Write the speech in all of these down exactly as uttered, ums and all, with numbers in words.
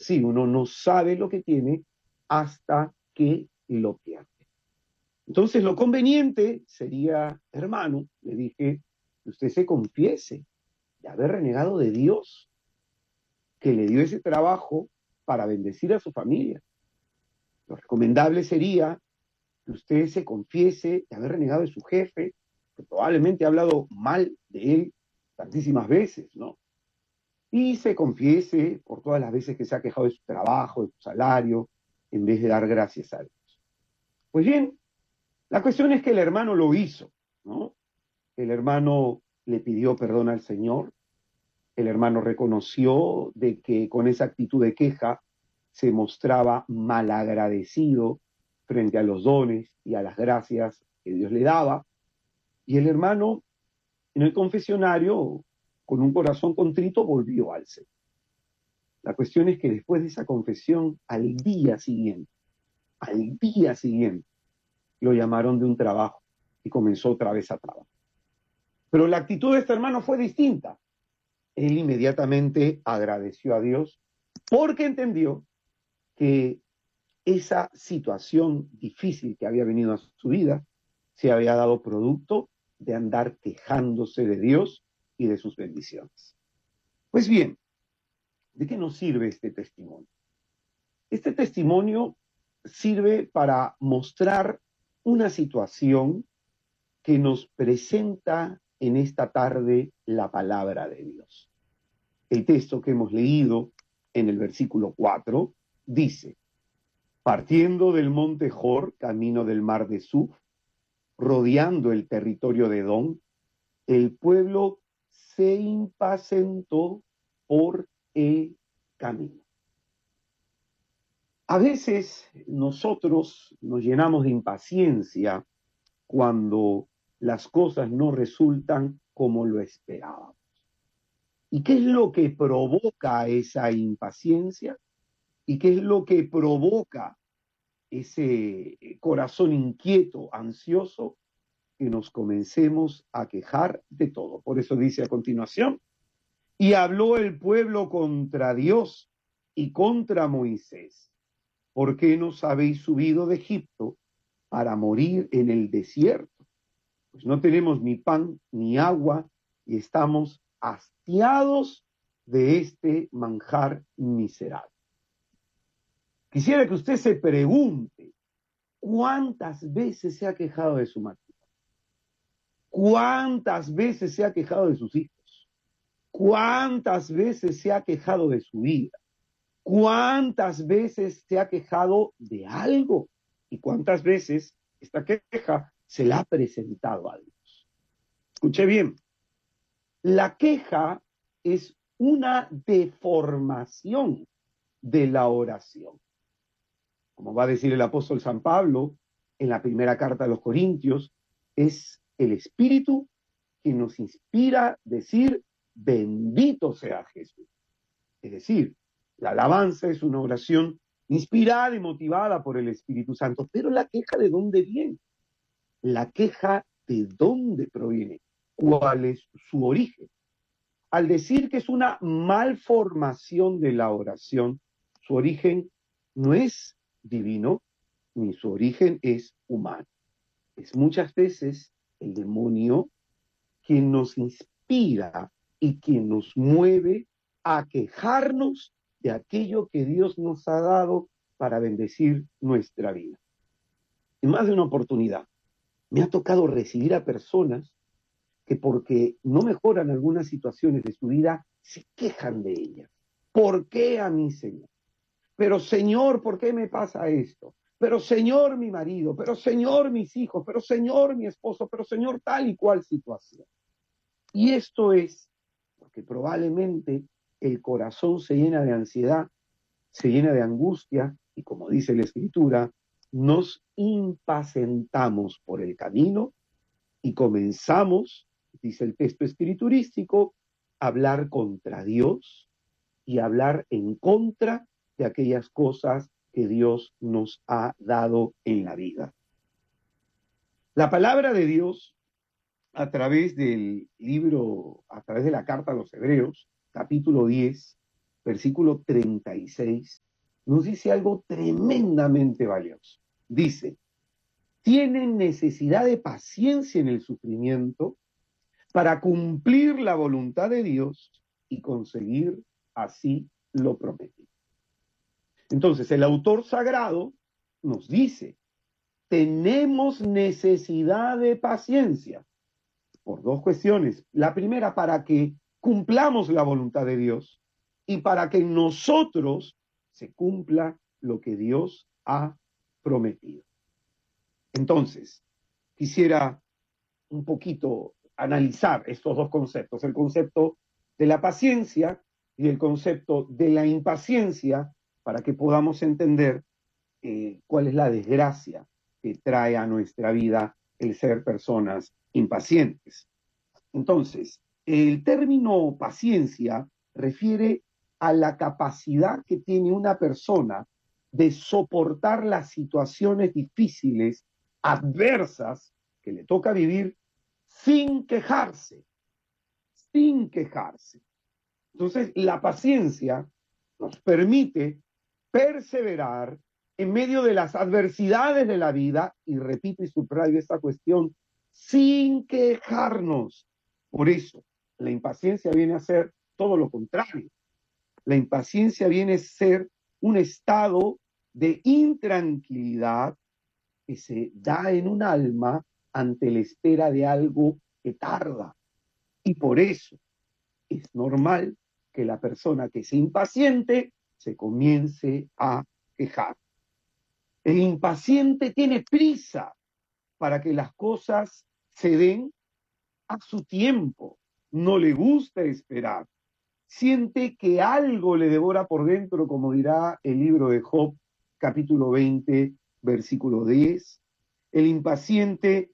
así, uno no sabe lo que tiene hasta que lo pierde. Entonces lo conveniente sería, hermano, le dije, que usted se confiese de haber renegado de Dios, que le dio ese trabajo para bendecir a su familia. Lo recomendable sería que usted se confiese de haber renegado de su jefe, que probablemente ha hablado mal de él tantísimas veces, ¿no? Y se confiese por todas las veces que se ha quejado de su trabajo, de su salario, en vez de dar gracias a Dios. Pues bien, la cuestión es que el hermano lo hizo, ¿no? El hermano le pidió perdón al Señor, el hermano reconoció de que con esa actitud de queja se mostraba malagradecido frente a los dones y a las gracias que Dios le daba, y el hermano en el confesionario, con un corazón contrito, volvió al Señor. La cuestión es que después de esa confesión, al día siguiente, al día siguiente, lo llamaron de un trabajo y comenzó otra vez a trabajar. Pero la actitud de este hermano fue distinta. Él inmediatamente agradeció a Dios porque entendió que esa situación difícil que había venido a su vida se había dado producto de andar quejándose de Dios y de sus bendiciones. Pues bien, ¿de qué nos sirve este testimonio? Este testimonio sirve para mostrar una situación que nos presenta en esta tarde la palabra de Dios. El texto que hemos leído en el versículo cuatro dice: partiendo del monte Jor, camino del mar de Suf, rodeando el territorio de Edom, el pueblo se impacientó por el camino. A veces nosotros nos llenamos de impaciencia cuando las cosas no resultan como lo esperábamos. ¿Y qué es lo que provoca esa impaciencia? ¿Y qué es lo que provoca ese corazón inquieto, ansioso, que nos comencemos a quejar de todo? Por eso dice a continuación: y habló el pueblo contra Dios y contra Moisés: ¿por qué nos habéis subido de Egipto para morir en el desierto? Pues no tenemos ni pan ni agua y estamos hastiados de este manjar miserable. Quisiera que usted se pregunte cuántas veces se ha quejado de su matrimonio, cuántas veces se ha quejado de sus hijos, cuántas veces se ha quejado de su vida, cuántas veces se ha quejado de algo y cuántas veces esta queja se la ha presentado a Dios. Escuche bien, la queja es una deformación de la oración. Como va a decir el apóstol San Pablo en la primera carta a los Corintios, es el Espíritu que nos inspira a decir: bendito sea Jesús. Es decir, la alabanza es una oración inspirada y motivada por el Espíritu Santo. Pero la queja, ¿de dónde viene? La queja, ¿de dónde proviene? ¿Cuál es su origen? Al decir que es una malformación de la oración, su origen no es divino, ni su origen es humano. Es muchas veces el demonio quien nos inspira y quien nos mueve a quejarnos de aquello que Dios nos ha dado para bendecir nuestra vida. En más de una oportunidad me ha tocado recibir a personas que, porque no mejoran algunas situaciones de su vida, se quejan de ellas. ¿Por qué a mí, Señor? Pero Señor, ¿por qué me pasa esto? Pero Señor, mi marido, pero Señor, mis hijos, pero Señor, mi esposo, pero Señor, tal y cual situación. Y esto es porque probablemente el corazón se llena de ansiedad, se llena de angustia, y como dice la Escritura, nos impacientamos por el camino y comenzamos, dice el texto escriturístico, a hablar contra Dios y a hablar en contra de aquellas cosas que Dios nos ha dado en la vida. La palabra de Dios, a través del libro, a través de la carta a los Hebreos, capítulo diez, versículo treinta y seis, nos dice algo tremendamente valioso. Dice, tienen necesidad de paciencia en el sufrimiento para cumplir la voluntad de Dios y conseguir así lo prometido. Entonces, el autor sagrado nos dice, tenemos necesidad de paciencia por dos cuestiones. La primera, para que cumplamos la voluntad de Dios y para que en nosotros se cumpla lo que Dios ha prometido. Entonces, quisiera un poquito analizar estos dos conceptos, el concepto de la paciencia y el concepto de la impaciencia, para que podamos entender eh, cuál es la desgracia que trae a nuestra vida el ser personas impacientes. Entonces, el término paciencia refiere a la capacidad que tiene una persona de soportar las situaciones difíciles, adversas, que le toca vivir sin quejarse, sin quejarse. Entonces, la paciencia nos permite perseverar en medio de las adversidades de la vida, y repito y subrayo esta cuestión, sin quejarnos. Por eso, la impaciencia viene a ser todo lo contrario. La impaciencia viene a ser un estado de intranquilidad que se da en un alma ante la espera de algo que tarda. Y por eso es normal que la persona que se impaciente se comience a quejar. El impaciente tiene prisa para que las cosas se den a su tiempo. No le gusta esperar. Siente que algo le devora por dentro, como dirá el libro de Job, capítulo veinte, versículo diez. El impaciente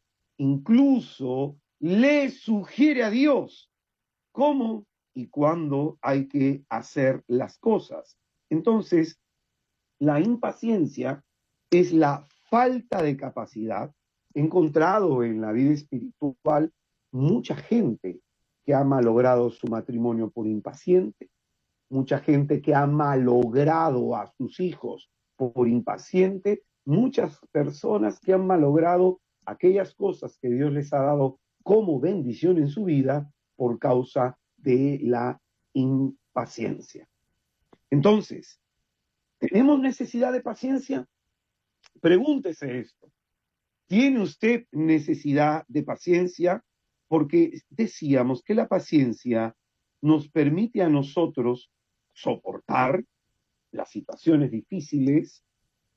incluso le sugiere a Dios cómo y cuándo hay que hacer las cosas. Entonces, la impaciencia es la falta de capacidad. He encontrado en la vida espiritual mucha gente que ha malogrado su matrimonio por impaciente, mucha gente que ha malogrado a sus hijos por impaciente, muchas personas que han malogrado aquellas cosas que Dios les ha dado como bendición en su vida por causa de la impaciencia. Entonces, ¿tenemos necesidad de paciencia? Pregúntese esto. ¿Tiene usted necesidad de paciencia? Porque decíamos que la paciencia nos permite a nosotros soportar las situaciones difíciles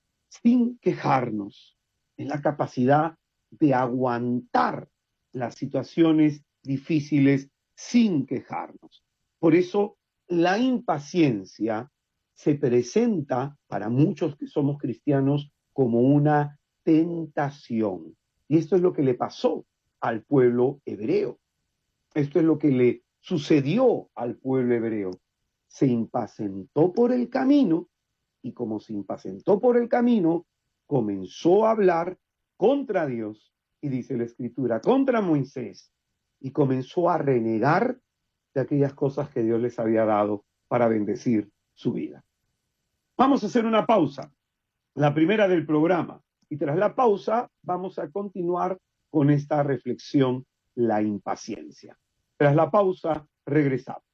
sin quejarnos. Es la capacidad de aguantar las situaciones difíciles sin quejarnos. Por eso la impaciencia se presenta para muchos que somos cristianos como una tentación. Y esto es lo que le pasó al pueblo hebreo. Esto es lo que le sucedió al pueblo hebreo. Se impacientó por el camino y como se impacientó por el camino, comenzó a hablar contra Dios, y dice la Escritura, contra Moisés, y comenzó a renegar de aquellas cosas que Dios les había dado para bendecir su vida. Vamos a hacer una pausa, la primera del programa, y tras la pausa vamos a continuar con esta reflexión, la impaciencia. Tras la pausa, regresamos.